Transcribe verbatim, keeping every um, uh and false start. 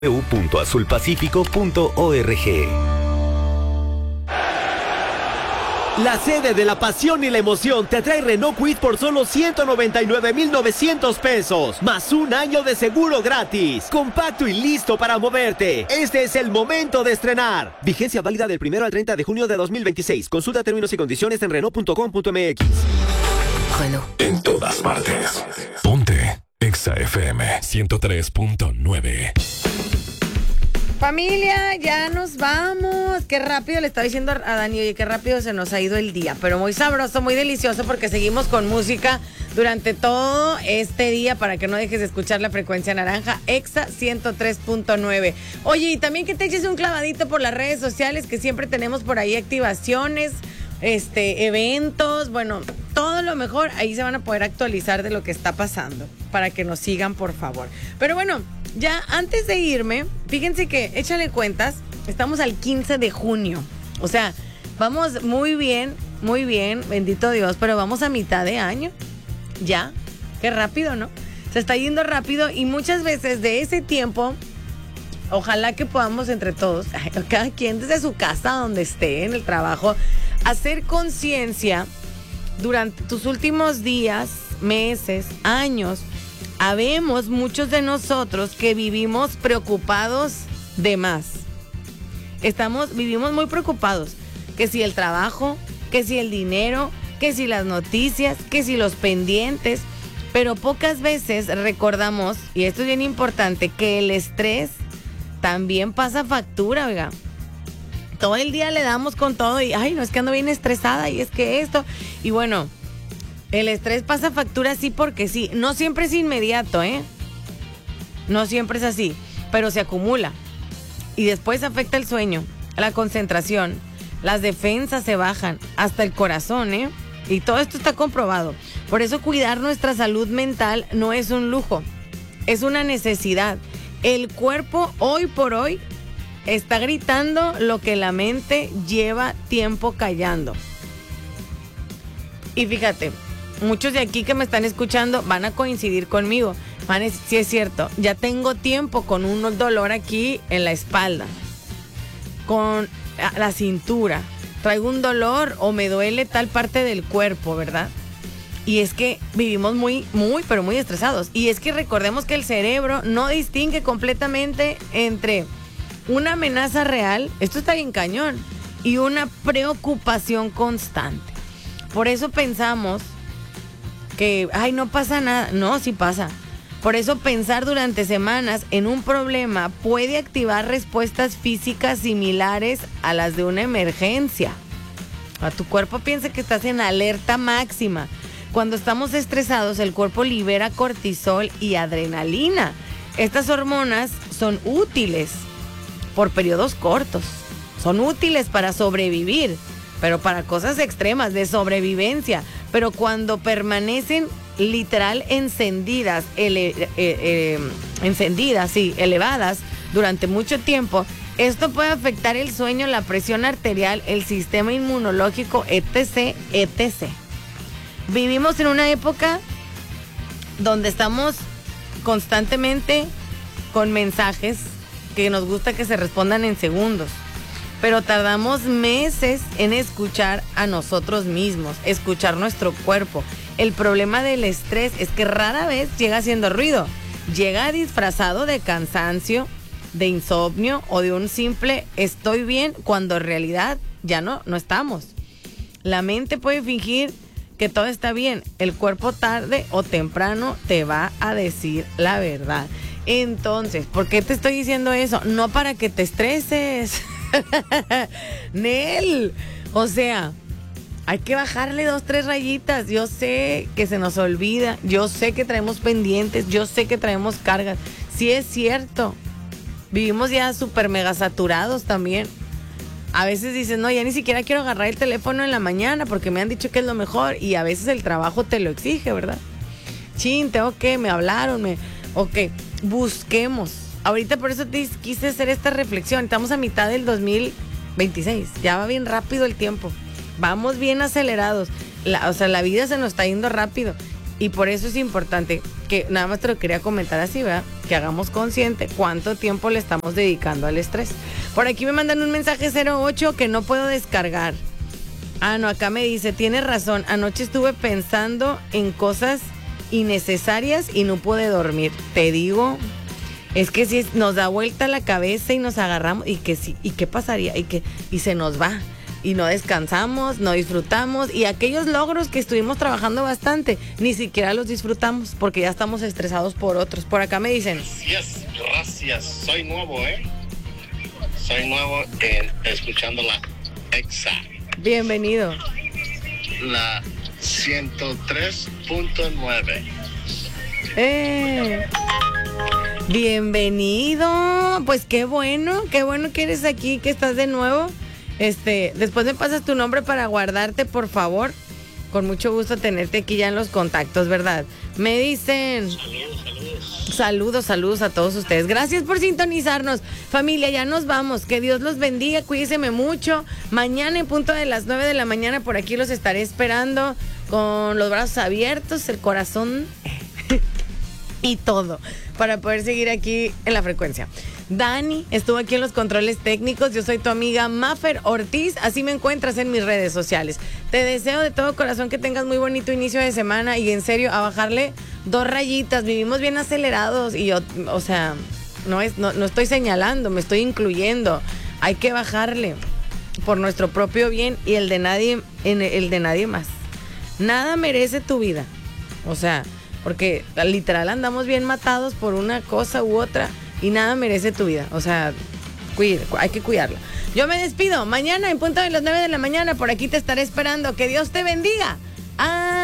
u punto azul pacífico punto org. La sede de la pasión y la emoción te trae Renault Kwid por solo ciento noventa y nueve mil novecientos pesos, más un año de seguro gratis. Compacto y listo para moverte. Este es el momento de estrenar. Vigencia válida del primero al treinta de junio de dos mil veintiséis. Consulta términos y condiciones en Renault punto com punto m x. Renault. En todas partes. Ponte Exa F M ciento tres punto nueve. Familia, ya nos vamos. Qué rápido le estaba diciendo a Dani, oye, qué rápido se nos ha ido el día. Pero muy sabroso, muy delicioso, porque seguimos con música durante todo este día para que no dejes de escuchar la frecuencia naranja, Exa ciento tres punto nueve. Oye, y también que te eches un clavadito por las redes sociales, que siempre tenemos por ahí activaciones, este, eventos, bueno, todo lo mejor. Ahí se van a poder actualizar de lo que está pasando, para que nos sigan, por favor. Pero bueno, ya antes de irme, fíjense que, échale cuentas, estamos al quince de junio. O sea, vamos muy bien, muy bien, bendito Dios, pero vamos a mitad de año. Ya, qué rápido, ¿no? Se está yendo rápido y muchas veces de ese tiempo, ojalá que podamos entre todos, cada quien desde su casa, donde esté, en el trabajo, hacer conciencia durante tus últimos días, meses, años. Habemos muchos de nosotros que vivimos preocupados de más. Estamos, vivimos muy preocupados. Que si el trabajo, que si el dinero, que si las noticias, que si los pendientes. Pero pocas veces recordamos, y esto es bien importante, que el estrés también pasa factura, oiga. Todo el día le damos con todo y, ay, no, es que ando bien estresada y es que esto. Y bueno, el estrés pasa factura sí porque sí. No siempre es inmediato, ¿eh? No siempre es así, pero se acumula. Y después afecta el sueño, la concentración, las defensas se bajan, hasta el corazón, ¿eh? Y todo esto está comprobado. Por eso cuidar nuestra salud mental no es un lujo, es una necesidad. El cuerpo hoy por hoy está gritando lo que la mente lleva tiempo callando. Y fíjate, muchos de aquí que me están escuchando van a coincidir conmigo. Van a decir, sí es cierto, ya tengo tiempo con un dolor aquí en la espalda, con la cintura, traigo un dolor o me duele tal parte del cuerpo, ¿verdad? Y es que vivimos muy, muy, pero muy estresados. Y es que recordemos que el cerebro no distingue completamente entre una amenaza real, esto está bien cañón, y una preocupación constante. Por eso pensamos que, ay, no pasa nada. No, sí pasa. Por eso pensar durante semanas en un problema puede activar respuestas físicas similares a las de una emergencia. A tu cuerpo piensa que estás en alerta máxima. Cuando estamos estresados, el cuerpo libera cortisol y adrenalina. Estas hormonas son útiles por periodos cortos. Son útiles para sobrevivir, pero para cosas extremas de sobrevivencia. Pero cuando permanecen literal encendidas, ele, eh, eh, encendidas, sí, elevadas durante mucho tiempo, esto puede afectar el sueño, la presión arterial, el sistema inmunológico, etc, etc. Vivimos en una época donde estamos constantemente con mensajes que nos gusta que se respondan en segundos, pero tardamos meses en escuchar a nosotros mismos, escuchar nuestro cuerpo. El problema del estrés es que rara vez llega haciendo ruido, llega disfrazado de cansancio, de insomnio o de un simple estoy bien, cuando en realidad ya no, no estamos. La mente puede fingir que todo está bien, el cuerpo tarde o temprano te va a decir la verdad. Entonces, ¿por qué te estoy diciendo eso? No para que te estreses. Nel, o sea, hay que bajarle dos, tres rayitas. Yo sé que se nos olvida, yo sé que traemos pendientes, yo sé que traemos cargas. Sí es cierto, vivimos ya súper mega saturados también. A veces dices, no, ya ni siquiera quiero agarrar el teléfono en la mañana porque me han dicho que es lo mejor, y a veces el trabajo te lo exige, ¿verdad? Chin, tengo que, me hablaron, me... Ok, busquemos. Ahorita por eso te quise hacer esta reflexión. Estamos a mitad del dos mil veintiséis. Ya va bien rápido el tiempo. Vamos bien acelerados. La, o sea, la vida se nos está yendo rápido. Y por eso es importante, que nada más te lo quería comentar así, ¿verdad? que hagamos consciente cuánto tiempo le estamos dedicando al estrés. Por aquí me mandan un mensaje cero ocho que no puedo descargar. Ah, no, acá me dice, tienes razón, anoche estuve pensando en cosas innecesarias y no pude dormir. Te digo, es que si nos da vuelta la cabeza y nos agarramos, y que sí, y qué pasaría, y que, y se nos va. Y no descansamos, no disfrutamos, y aquellos logros que estuvimos trabajando bastante, ni siquiera los disfrutamos porque ya estamos estresados por otros. Por acá me dicen, Gracias, gracias, soy nuevo, ¿eh? Soy nuevo en escuchando la Exa, bienvenido. la ciento tres punto nueve. Eh, bienvenido, pues qué bueno, qué bueno que eres aquí, que estás de nuevo. Este, después me pasas tu nombre para guardarte, por favor. Con mucho gusto tenerte aquí ya en los contactos, ¿verdad? Me dicen... Saludos, saludos. Saludos, saludos a todos ustedes. Gracias por sintonizarnos. Familia, ya nos vamos. Que Dios los bendiga, cuídense mucho. Mañana en punto de las nueve de la mañana por aquí los estaré esperando con los brazos abiertos, el corazón y todo para poder seguir aquí en la frecuencia. Dani estuvo aquí en los controles técnicos. Yo soy tu amiga Mafer Ortiz. Así me encuentras en mis redes sociales. Te deseo de todo corazón que tengas muy bonito inicio de semana y en serio a bajarle dos rayitas. Vivimos bien acelerados y yo, o sea, no, es, no, no estoy señalando, me estoy incluyendo. Hay que bajarle por nuestro propio bien y el de nadie, en el de nadie más. Nada merece tu vida. O sea, porque literal andamos bien matados por una cosa u otra. Y nada merece tu vida. O sea, cuida, hay que cuidarla. Yo me despido. Mañana en punto de las nueve de la mañana por aquí te estaré esperando. Que Dios te bendiga. Ah.